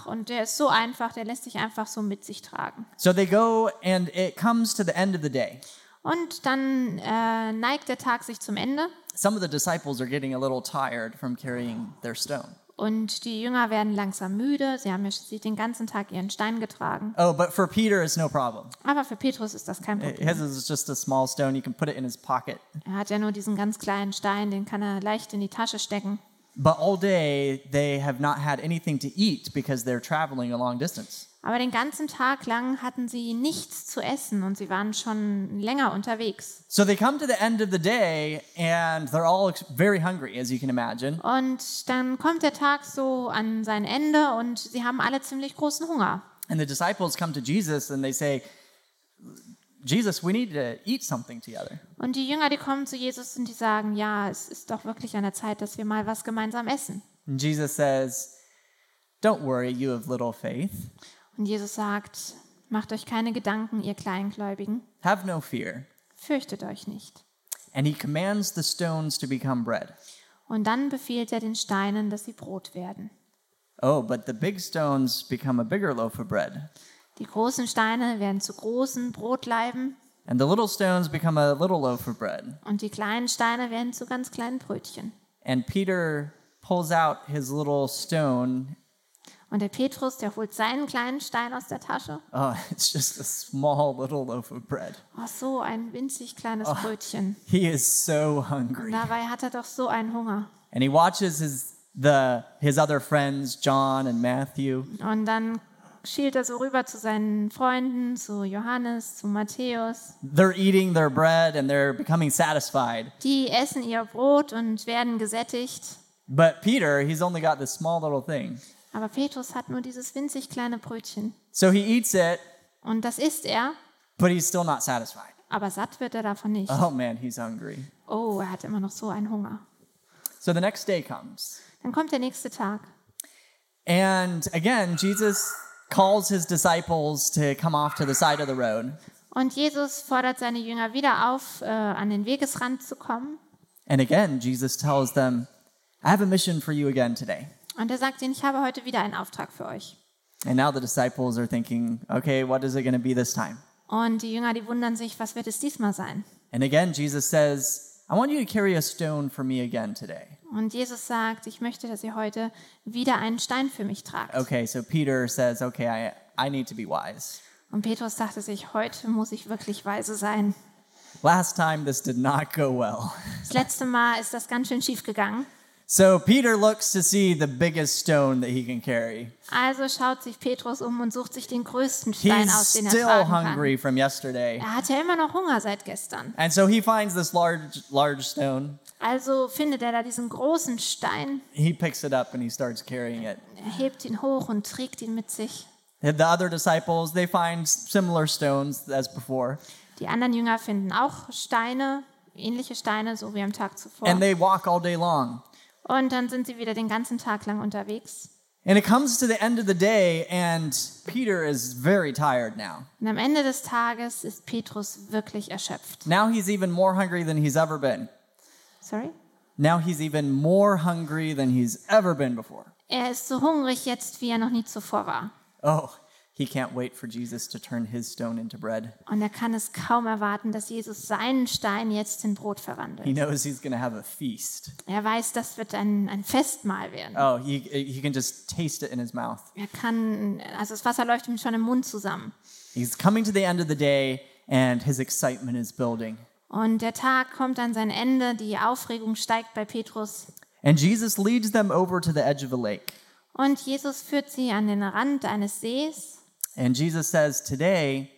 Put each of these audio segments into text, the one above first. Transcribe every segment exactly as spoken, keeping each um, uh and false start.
und der ist so einfach, der lässt sich einfach so mit sich tragen. So they go and it comes to the end of the day. Und dann äh, neigt der Tag sich zum Ende Some of the disciples are getting a little tired from carrying their stone. und die Jünger werden langsam müde. Sie haben ja schließlich den ganzen Tag ihren Stein getragen. Oh, but for Peter, it's no problem. Aber für Petrus ist das kein Problem. His is just a small stone. He can put it in his pocket. Er hat ja nur diesen ganz kleinen Stein, den kann er leicht in die Tasche stecken. But all day, they have not had anything to eat because they're traveling a long distance. Aber den ganzen Tag lang hatten sie nichts zu essen und sie waren schon länger unterwegs. So they come to the end of the day and they're all very hungry, as you can imagine. Und dann kommt der Tag so an sein Ende und sie haben alle ziemlich großen Hunger. And the disciples come to Jesus and they say, Jesus, we need to eat something together. Und die Jünger, die kommen zu Jesus und die sagen, ja, es ist doch wirklich an der Zeit, dass wir mal was gemeinsam essen. And Jesus says, don't worry, you have little faith. Und Jesus sagt, macht euch keine Gedanken, ihr Kleingläubigen, Have no fear. fürchtet euch nicht. And he commands the stones to become bread. Und dann befiehlt er den Steinen, dass sie Brot werden. Oh, but the big stones become a bigger loaf of bread. Die großen Steine werden zu großen Brotleiben And the little stones become a little loaf of bread. und die kleinen Steine werden zu ganz kleinen Brötchen. And Peter pulls out his little stone. Und der Petrus, der holt seinen kleinen Stein aus der Tasche. Oh, it's just a small little loaf of bread. Oh, so ein winzig kleines Brötchen. He is so Und hungry. dabei hat er doch so einen Hunger. And he watches his the his other friends, John and Matthew, Und dann schielt er so rüber zu seinen Freunden, zu Johannes, zu Matthäus. they're eating their bread and they're becoming satisfied. Die essen ihr Brot und werden gesättigt. But Peter, he's only got this small little thing. Aber Petrus hat nur dieses winzig kleine Brötchen. So he eats it, Und das isst er, but he's still not satisfied. aber satt wird er davon nicht. Oh man, he's hungry. Oh, er hat immer noch so einen Hunger. So the next day comes. Dann kommt der nächste Tag. And again, Jesus calls his disciples to come off to the side of the road. Und Jesus fordert seine Jünger wieder auf, äh, an den Wegesrand zu kommen. And again, Jesus tells them, I have a mission for you again today. Und er sagt ihnen, ich habe heute wieder einen Auftrag für euch. And now the disciples are thinking, okay, what is it going to be this time? Und die Jünger, die wundern sich, was wird es diesmal sein? And again, Jesus says, I want you to carry a stone for me again today. Und Jesus sagt, ich möchte, dass ihr heute wieder einen Stein für mich tragt. Okay, so Peter says, okay, I, I need to be wise. Und Petrus dachte sich, heute muss ich wirklich weise sein. Last time, this did not go well. Das letzte Mal ist das ganz schön schief gegangen. So Peter looks to see the biggest stone that he can carry. Also schaut sich Petrus um und sucht sich den größten Stein He's aus, den er still tragen kann. hungry from yesterday. Er hat ja immer noch Hunger seit gestern. And so he finds this large, large stone. Also findet er da diesen großen Stein, He picks it up and he starts carrying it. er hebt ihn hoch und trägt ihn mit sich. And the other disciples, they find similar stones as before. Die anderen Jünger finden auch Steine, ähnliche Steine, so wie am Tag zuvor. And they walk all day long. Und dann sind sie wieder den ganzen Tag lang unterwegs. And it comes to the end of the day, and Peter is very tired now. Und am Ende des Tages ist Petrus wirklich erschöpft. Now he's even more hungry than he's ever been. Sorry? Now he's even more hungry than he's ever been before. Er ist so hungrig jetzt, wie er noch nie zuvor war. Oh, he can't wait for Jesus to turn his stone into bread. Und er kann es kaum erwarten, dass Jesus seinen Stein jetzt in Brot He verwandelt. knows he's going to have a feast. Er weiß, das wird ein, ein Festmahl werden. Oh, he, he can just taste it in his mouth. Er kann, also das Wasser läuft ihm schon im Mund zusammen. He's coming to the end of the day, and his excitement is building. Und der Tag kommt an sein Ende, die Aufregung steigt bei Petrus. And Jesus leads them over to the edge of a lake. Und Jesus führt sie an den Rand eines Sees. And Jesus says, today,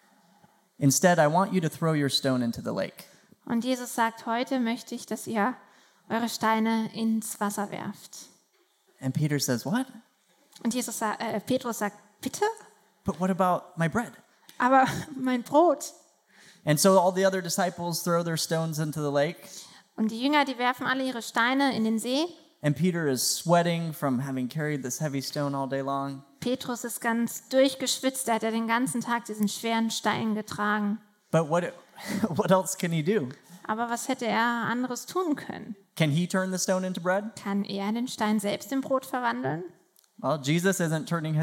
instead, I want you to throw your stone into the lake. Und Jesus sagt, heute möchte ich, dass ihr eure Steine ins Wasser werft. And Peter says, what? Und Jesus, sa- äh, Petrus sagt, bitte? But what about my bread? Aber mein Brot. And so all the other disciples throw their stones into the lake. Und die Jünger, die werfen alle ihre Steine in den See. And Peter is sweating from having carried this heavy stone all day long. Petrus ist ganz durchgeschwitzt, er hat ja den ganzen Tag diesen schweren Stein getragen. But what, what else can he do? Aber was hätte er anderes tun können? Can he turn the stone into bread? Kann er den Stein selbst in Brot verwandeln? Well, Jesus isn't turning his